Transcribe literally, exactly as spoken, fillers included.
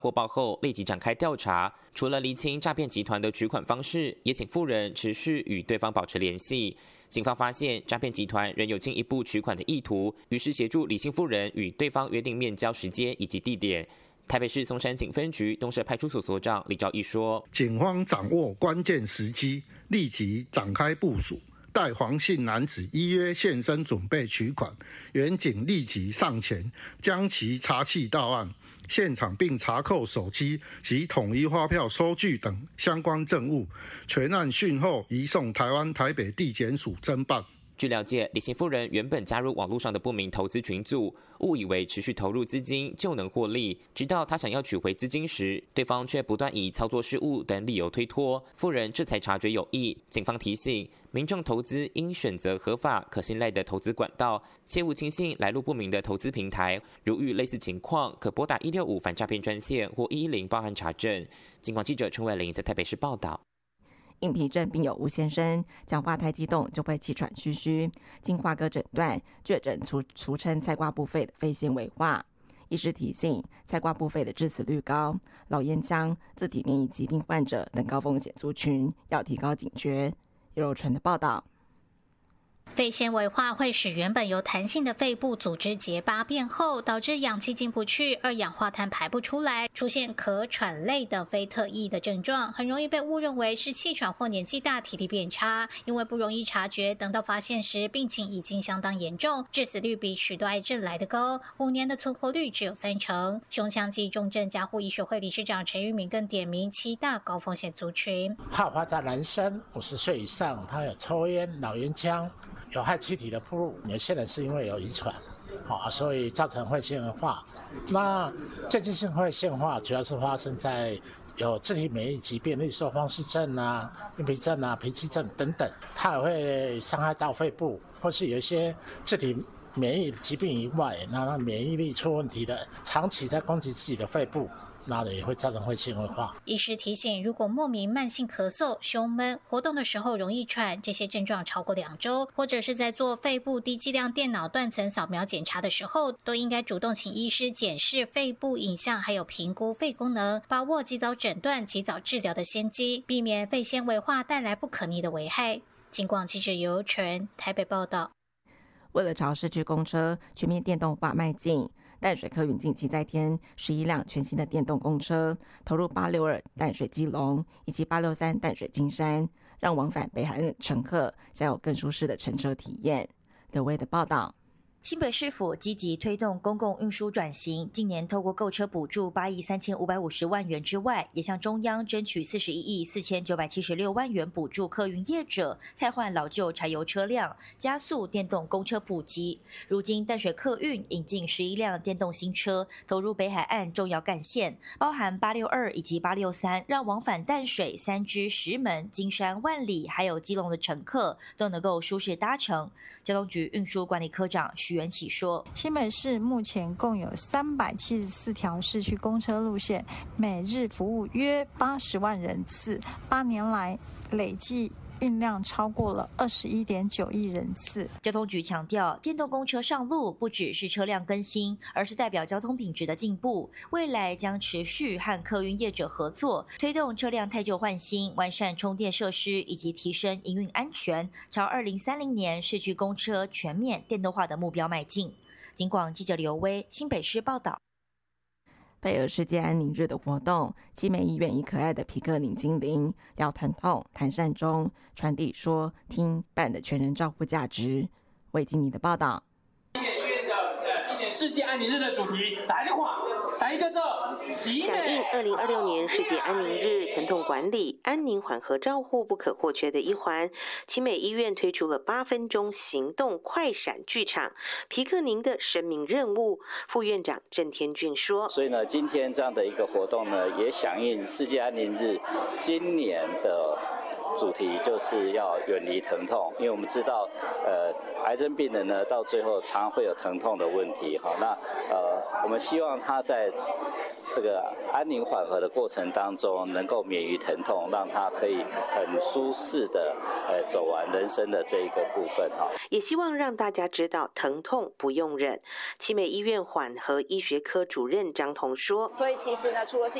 获报后立即展开调查，除了厘清诈骗集团的取款方式，也请富人持续与对方保持联系。警方发现诈骗集团仍有进一步取款的意图，于是协助李姓富人与对方约定面交时间以及地点。台北市松山警分局东社派出所所长李兆义说：“ 警方掌握关键时机，立即展开部署，待黄姓男子依约现身准备取款，员警立即上前将其查缉到案。”现场并查扣手机及统一发票收据等相关证物，全案讯后移送台湾台北地检署侦办。 据了解，李姓夫人原本加入网络上的不明投资群组，误以为持续投入资金就能获利，直到她想要取回资金时，对方却不断以操作失误等理由推脱，夫人这才察觉有异。警方提醒民众投资应选择合法可信赖的投资管道，切勿轻信来路不明的投资平台。如遇类似情况，可拨打一六五反诈骗专线或一一零报案查证。警广记者陈伟玲在台北市报道。 硬皮症病友吴先生讲话太激动就会气喘吁吁，经华哥诊断确诊俗俗称菜瓜布肺的肺纤维化。医师提醒，菜瓜布肺的致死率高，老烟枪、自体免疫疾病患者等高风险族群要提高警觉。叶柔纯的报道。 肺纤维化会使原本有弹性的肺部组织结疤变厚，导致氧气进不去，二氧化碳排不出来，出现咳喘类的非特异的症状，很容易被误认为是气喘或年纪大体力变差。因为不容易察觉，等到发现时病情已经相当严重，致死率比许多癌症来得高，五年的存活率只有三成。胸腔及重症加护医学会理事长陈玉敏更点名七大高风险族群， 好发在男生五十岁以上，他有抽烟、老烟枪、有害气体的暴露，有些人是因为有遗传，好，所以造成肺纤维化。那渐进性肺纤维化主要是发生在有自体免疫疾病，例如说风湿症啊、硬皮症啊、脾气症等等，它也会伤害到肺部，或是有一些自体免疫疾病以外，那它免疫力出问题的，长期在攻击自己的肺部，那也会造成肺纤维化。 医师提醒，如果莫名慢性咳嗽、胸闷、活动的时候容易喘，这些症状超过两周，或者是在做肺部低剂量电脑断层扫描检查的时候，都应该主动请医师检视肺部影像，还有评估肺功能，把握及早诊断、及早治疗的先机，避免肺纤维化带来不可逆的危害。警广记者尤纯台北报道。 为了朝市区公车全面电动化迈进，淡水客运近期再添十一辆全新的电动公车，投入八六二淡水基隆以及八六三淡水金山，让往返北海岸的乘客享有更舒适的乘车体验。刘威的报道。 新北市府积极推动公共运输转型，今年透过购车补助八亿三千五百五十万元之外，也向中央争取四十一亿四千九百七十六万元补助客运业者汰换老旧柴油车辆，加速电动公车普及。如今淡水客运引进十一辆电动新车，投入北海岸重要干线，包含八六二以及八六三，让往返淡水、三芝、石门、金山、万里还有基隆的乘客都能够舒适搭乘。交通局运输管理科长许元启说， 新北市目前共有三百七十四条市区公车路线，每日服务约八十万人次，八年来累计运量超过了二十一点九亿人次。 交通局强调，电动公车上路不只是车辆更新，而是代表交通品质的进步。未来将持续和客运业者合作，推动车辆汰旧换新，完善充电设施以及提升营运安全，朝二零三零年市区公车全面电动化的目标迈进。警广记者刘威新北市报道。 配合世界安宁日的活动，奇美医院以可爱的皮克宁精灵聊疼痛、谈善终，传递说听伴的全人照护价值。魏经理的报道。 奇美医院的呃今年世界安宁日的主题，打一个话，打一个字，奇美。 响应二零二六年世界安宁日，疼痛管理、安宁缓和照护不可或缺的一环。奇美医院推出了八分钟行动快闪剧场，皮克宁的生命任务。副院长郑天俊说：“ 所以呢，今天这样的一个活动呢，也响应世界安宁日今年的主题就是要远离疼痛，因为我们知道，呃，癌症病人呢到最后常常会有疼痛的问题，好，那呃，我们希望他在这个安宁缓和的过程当中，能够免于疼痛，让他可以很舒适的呃走完人生的这一个部分哈。 也希望让大家知道疼痛不用忍。奇美医院缓和医学科主任张彤说：“ 所以其实呢，除了是